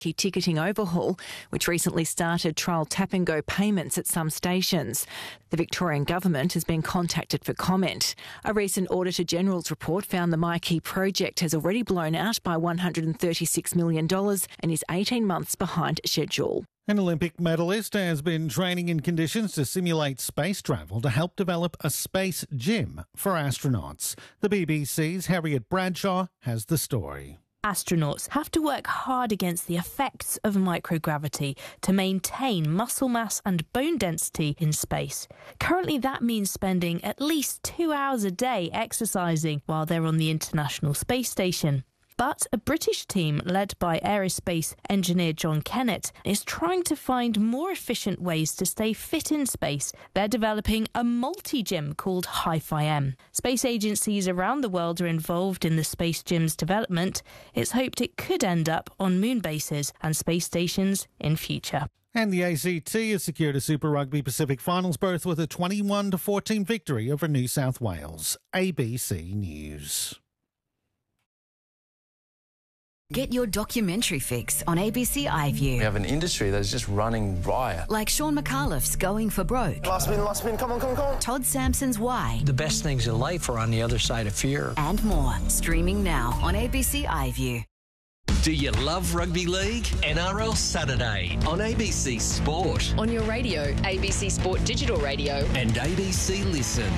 ticketing overhaul, which recently started trial tap-and-go payments at some stations. The Victorian government has been contacted for comment. A recent Auditor General's report found the MyKey project has already blown out by $136 million and is 18 months behind schedule. An Olympic medalist has been training in conditions to simulate space travel to help develop a space gym for astronauts. The BBC's Harriet Bradshaw has the story. Astronauts have to work hard against the effects of microgravity to maintain muscle mass and bone density in space. Currently, that means spending at least 2 hours a day exercising while they're on the International Space Station. But a British team led by aerospace engineer John Kennett is trying to find more efficient ways to stay fit in space. They're developing a multi-gym called Hi-Fi-M. Space agencies around the world are involved in the space gym's development. It's hoped it could end up on moon bases and space stations in future. And the ACT has secured a Super Rugby Pacific Finals berth with a 21-14 victory over New South Wales. ABC News. Get your documentary fix on ABC iView. We have an industry that is just running riot. Like Sean McAuliffe's Going for Broke. Last spin, come on. Todd Sampson's Why. The best things in life are on the other side of fear. And more. Streaming now on ABC iView. Do you love rugby league? NRL Saturday on ABC Sport. On your radio, ABC Sport Digital Radio. And ABC Listen.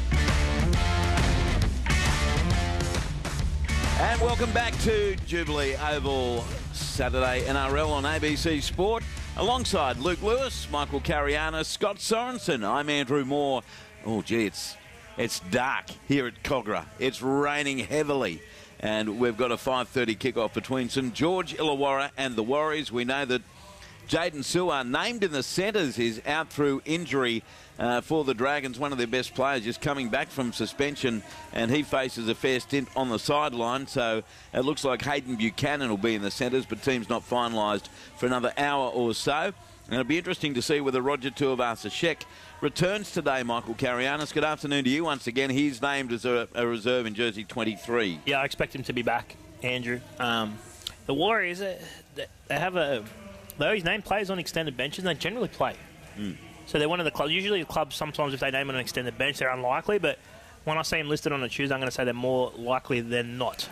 And welcome back to Jubilee Oval Saturday NRL on ABC Sport. Alongside Luke Lewis, Michael Carianis, Scott Sorensen. I'm Andrew Moore. Oh, gee, it's dark here at Kogarah. It's raining heavily. And we've got a 5:30 kickoff between St George Illawarra and the Warriors. We know that Jaden Su'A, named in the centres, is out through injury for the Dragons. One of their best players just coming back from suspension, and he faces a fair stint on the sideline. So it looks like Hayden Buchanan will be in the centres, but team's not finalised for another hour or so. And it'll be interesting to see whether Roger Tuivasa-Sheck returns today, Michael Carianis. Good afternoon to you once again. He's named as a reserve in jersey 23. Yeah, I expect him to be back, Andrew. The Warriors, they have they always name players on extended benches, and they generally play. So they're one of the clubs. Usually the clubs, sometimes if they name on an extended bench, they're unlikely. But when I see him listed on a Tuesday, I'm going to say they're more likely than not.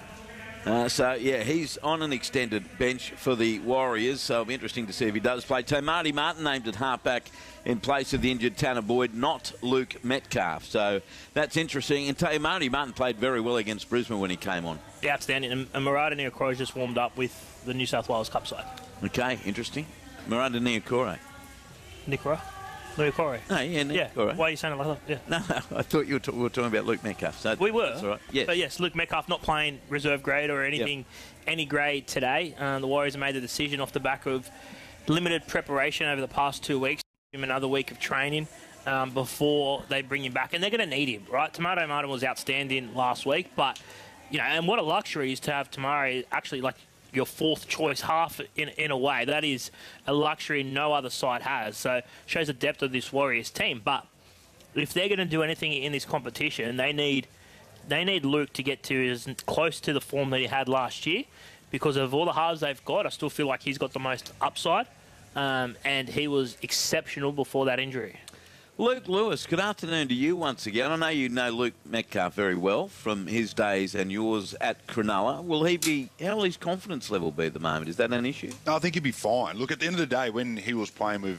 He's on an extended bench for the Warriors, so it'll be interesting to see if he does play. So Marty Martin named at halfback in place of the injured Tanner Boyd, not Luke Metcalf. So that's interesting. And Marty Martin played very well against Brisbane when he came on. Yeah, outstanding. And Murata Niokore just warmed up with the New South Wales Cup side. Okay, interesting. Murata Niokore. Niokore? No, yeah, Niokore. Why are you saying it like that? Yeah. No, I thought we were talking about Luke Metcalf. So we were. That's all right. Yes. But yes, Luke Metcalf not playing reserve grade or anything, any grade today. The Warriors have made the decision off the back of limited preparation over the past 2 weeks. Give him another week of training before they bring him back. And they're going to need him, right? Tomato Martin was outstanding last week. But, and what a luxury is to have Tamari actually like your fourth choice half in a way. That is a luxury no other side has. So shows the depth of this Warriors team. But if they're going to do anything in this competition, they need Luke to get to as close to the form that he had last year. Because of all the halves they've got, I still feel like he's got the most upside. And he was exceptional before that injury. Luke Lewis, good afternoon to you once again. I know you know Luke Metcalf very well from his days and yours at Cronulla. How will his confidence level be at the moment? Is that an issue? No, I think he'd be fine. Look, at the end of the day, when he was playing with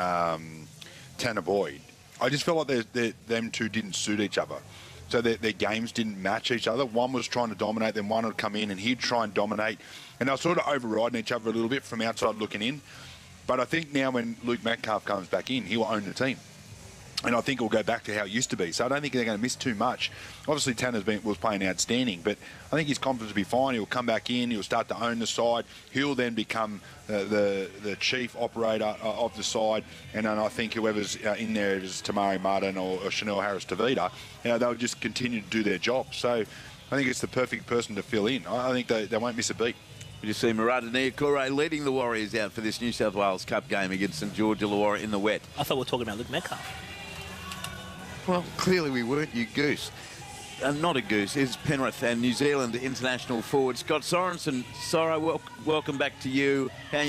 Tanner Boyd, I just felt like them two didn't suit each other. So their games didn't match each other. One was trying to dominate, then one would come in and he'd try and dominate. And they were sort of overriding each other a little bit from outside looking in. But I think now when Luke Metcalf comes back in, he will own the team. And I think it will go back to how it used to be. So I don't think they're going to miss too much. Obviously, Tanner was playing outstanding, but I think his confidence will be fine. He'll come back in. He'll start to own the side. He'll then become the chief operator of the side. And then I think whoever's in there, if it's Tamari Martin or Chanel Harris-Tavita, they'll just continue to do their job. So I think it's the perfect person to fill in. I think they won't miss a beat. We just see Murata Niokore leading the Warriors out for this New South Wales Cup game against St George Illawarra in the wet. I thought we were talking about Luke Metcalf. Well, clearly we weren't, you goose. not a goose, is Penrith and New Zealand international forward Scott Sorensen. Soro, welcome back to you. How